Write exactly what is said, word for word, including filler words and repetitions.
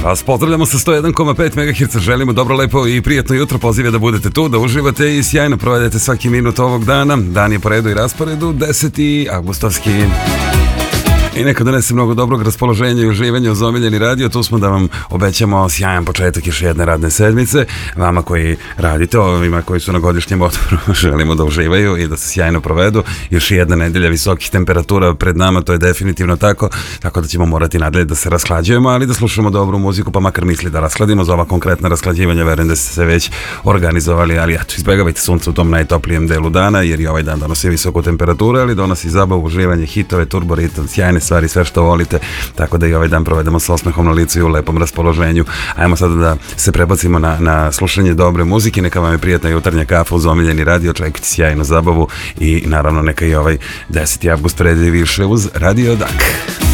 Vas pozdravljamo sa sto jedan zarez pet megaherca, želimo dobro, lepo i prijatno jutro, poziv je da budete tu, da uživate i sjajno provedete svaki minut ovog dana. Dan je po redu i rasporedu, deseti avgustovski. I neka donese mnogo dobrog raspoloženja i uživanja uz omiljeni radio. Tu smo da vam obećamo sjajan početak još jedne radne sedmice. Vama koji radite, ovima koji su na godišnjem odmoru, želimo da uživaju i da se sjajno provedu. Još jedna nedelja visokih temperatura pred nama, to je definitivno tako, tako da ćemo morati nadalje da se rasklađujemo, ali da slušamo dobru muziku, pa makar misli da raskladimo. Za ova konkretna rasklađivanja verujem da ste se već organizovali, ali eto, izbegavajte sunce u tom najtoplijem delu dana, jer i ovaj dan donosi visoku temperaturu, ali donosi zabavu, uživanje, hitove, turboritam, sjajne stvari, sve što volite, tako da i ovaj dan provedemo s osmehom na licu i u lepom raspoloženju. Ajmo sada da se prebacimo na, na slušanje dobre muzike, neka vam je prijatna jutarnja kafa uz omiljeni radio, očekujte sjajnu zabavu i naravno neka i ovaj deseti avgust predi više uz Radio Dak.